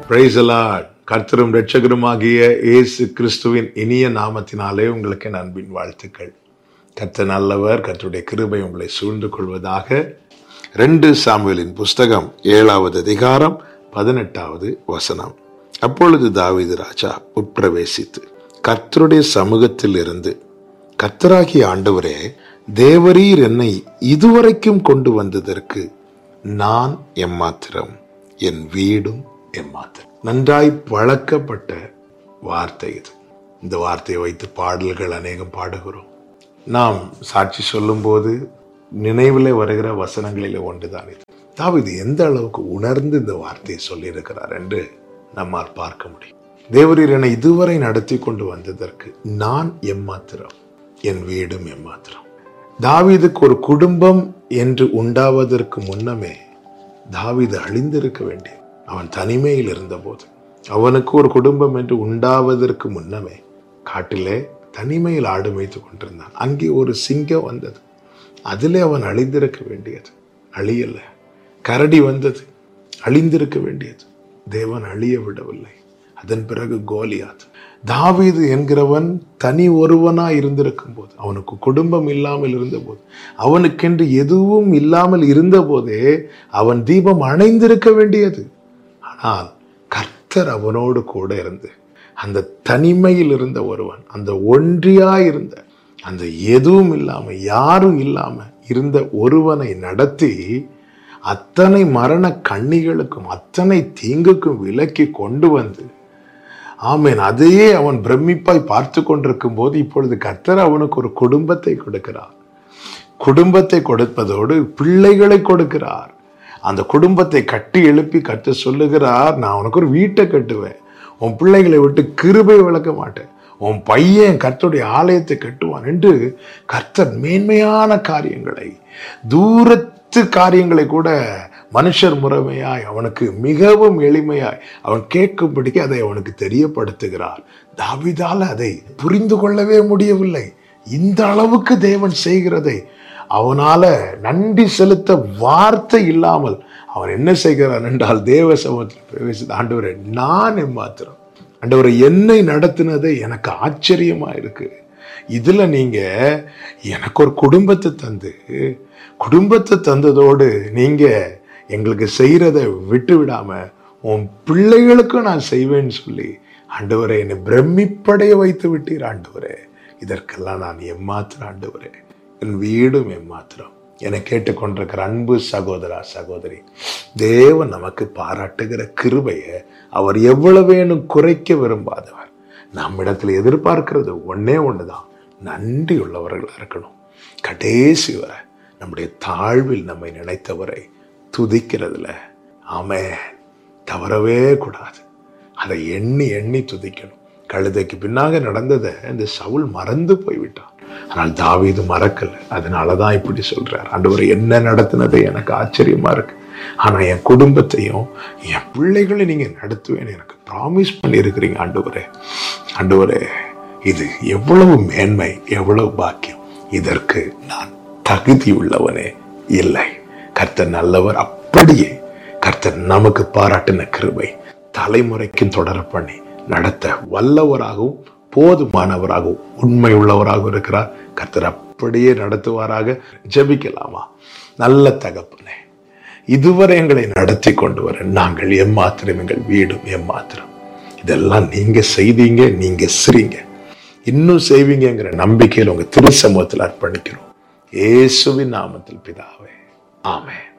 Praise the Lord. கர்த்தரும் இரட்சகருமாகிய இயேசு கிறிஸ்துவின் இனிய நாமத்தினாலே உங்களுக்கு என் அன்பின் வாழ்த்துக்கள். கர்த்தர் நல்லவர். கர்த்தருடைய கிருபை உங்களை சூழ்ந்து கொள்வதாக. 2 சாமுவேலின் புஸ்தகம் 7வது அதிகாரம் 18வது வசனம். அப்பொழுது தாவீது ராஜா உட்பிரவேசித்து கர்த்தருடைய சமூகத்தில் இருந்து, கர்த்தராகிய ஆண்டவரே, தேவரீர் என்னை இதுவரைக்கும் கொண்டு வந்ததற்கு நான் எம்மாத்திரம், என் வீடும் எம்மாத்திரம். நன்றாய் பழக்கப்பட்ட வார்த்தை இது. இந்த வார்த்தையை வைத்து பாடல்கள் அநேகம் பாடுகிறோம். நாம் சாட்சி சொல்லும் போது நினைவில் வருகிற வசனங்களில் ஒன்றுதான் இது. தாவீது எந்த அளவுக்கு உணர்ந்து இந்த வார்த்தையை சொல்லியிருக்கிறார் என்று நம்மால் பார்க்க முடியும். தேவரீர் என்னை இதுவரை நடத்தி கொண்டு வந்ததற்கு நான் எம்மாத்திரம், என் வீடும் எம்மாத்திரம். தாவீதுக்கு ஒரு குடும்பம் என்று உண்டாவதற்கு முன்னமே தாவீது அழிந்திருக்க வேண்டிய, அவன் தனிமையில் இருந்தபோது, அவனுக்கு ஒரு குடும்பம் என்று உண்டாவதற்கு முன்னமே காட்டிலே தனிமையில் ஆடு மேய்த்து கொண்டிருந்தான். அங்கே ஒரு சிங்கம் வந்தது, அதிலே அவன் அழிந்திருக்க வேண்டியது, அழியல. கரடி வந்தது, அழிந்திருக்க வேண்டியது, தேவன் அழிய விடவில்லை. அதன் பிறகு கோலியாத். தாவீது என்கிறவன் தனி ஒருவனா இருந்திருக்கும் போது, அவனுக்கு குடும்பம் இல்லாமல் இருந்த போது, அவனுக்கென்று எதுவும் இல்லாமல் இருந்த போதே அவன் தீபம் அணைந்திருக்க வேண்டியது. ஆனால் கர்த்தர் அவனோடு கூட இருந்து, அந்த தனிமையில் இருந்த ஒருவன், அந்த ஒன்றியா இருந்த, அந்த எதுவும் இல்லாம யாரும் இல்லாம இருந்த ஒருவனை நடத்தி அத்தனை மரண கண்ணிகளுக்கும் அத்தனை தீங்குக்கும் விலக்கி கொண்டு வந்து, ஆமேன், அதையே அவன் பிரமிப்பாய் பார்த்து கொண்டிருக்கும் போது இப்பொழுது கர்த்தர் அவனுக்கு ஒரு குடும்பத்தை கொடுக்கிறார். குடும்பத்தை கொடுப்பதோடு பிள்ளைகளை கொடுக்கிறார். அந்த குடும்பத்தை கட்டி எழுப்பி கர்த்தர் சொல்லுகிறார், நான் உனக்கு ஒரு வீட்டை கட்டுவேன், உன் பிள்ளைகளை விட்டு கிருபை விளக்க மாட்டேன், உன் பையன் கர்த்தருடைய ஆலயத்தை கட்டுவான் என்று கர்த்தர் மேன்மையான காரியங்களை, தூரத்து காரியங்களை கூட மனுஷர் முறைமையாய் அவனுக்கு மிகவும் எளிமையாய் அவன் கேட்கும்படிக்கு அதை அவனுக்கு தெரியப்படுத்துகிறார். தாவீதால அதை புரிந்து கொள்ளவே முடியவில்லை. இந்த அளவுக்கு தேவன் செய்கிறதை அவனால நன்றி செலுத்த வார்த்தை இல்லாமல் அவன் என்ன செய்கிறான் என்றால், தேவ சமூகத்தில் பிரவேசித்த, ஆண்டவரே நான் எம்மாத்திரம், ஆண்டவரை என்னை நடத்தினதே எனக்கு ஆச்சரியமா இருக்கு. இதுல நீங்க எனக்கு ஒரு குடும்பத்தை தந்ததோடு நீங்க எங்களுக்கு செய்யறதை விட்டு விடாம உன் பிள்ளைகளுக்கும் நான் செய்வேன்னு சொல்லி, ஆண்டவரே என்னை பிரமிப்படைய வைத்து விட்டீர். ஆண்டவரே, இதற்கெல்லாம் நான் எம்மாத்திரம், ஆண்டவரே என் வீடும் எம்மாத்திரம். என்னை கேட்டுக்கொண்டிருக்கிற அன்பு சகோதரா சகோதரி, தேவன் நமக்கு பாராட்டுகிற கிருபையை அவர் எவ்வளவேனும் குறைக்க விரும்பாதவர். நம்மிடத்துல எதிர்பார்க்கிறது ஒன்னே ஒண்ணுதான், நன்றி உள்ளவர்களா இருக்கணும். கடைசி வரை நம்முடைய தாழ்வில் நம்மை நினைத்தவரை துதிக்கிறதுல ஆமென் தவறவே கூடாது. அதை எண்ணி எண்ணி துதிக்கணும். கழுதைக்கு பின்னாக நடந்ததை இந்த சவுல் மறந்து போய்விட்டான். ஆனால் தாவீது மறக்கல. அதனாலதான் இப்படி சொல்றார், ஆண்டவரே என்ன நடத்தினதை எனக்கு ஆச்சரியமா இருக்கு, ஆனா என் குடும்பத்தையும் என் பிள்ளைகளை நீங்க நடத்துவேன்னு எனக்கு ப்ராமிஸ் பண்ணி இருக்கிறீங்க. ஆண்டவரே இது எவ்வளவு மேன்மை, எவ்வளவு பாக்கியம். இதற்கு நான் தகுதி உள்ளவனே இல்லை. கர்த்தர் நல்லவர். அப்படியே கர்த்தர் நமக்கு பாராட்டின கிருபை தலைமுறைக்கும் தொடர பண்ணி நடத்த வல்லவராகவும் போதுமானவராகவும் உண்மை உள்ளவராகவும் இருக்கிறார். கர்த்தர் அப்படியே நடத்துவாராக. ஜெபிக்கலாமா? நல்ல தகப்பனே, இதுவரை எங்களை நடத்தி கொண்டு வர நாங்கள் எம்மாத்திரம், எங்கள் வீடும் எம்மாத்திரம். இதெல்லாம் நீங்க செய்தீங்க, நீங்க செய்றீங்க, இன்னும் செய்வீங்கிற நம்பிக்கையில் உங்க திரு சமூகத்தில் அர்ப்பணிக்கிறோம். இயேசுவின் நாமத்தில் பிதாவே, ஆமென்.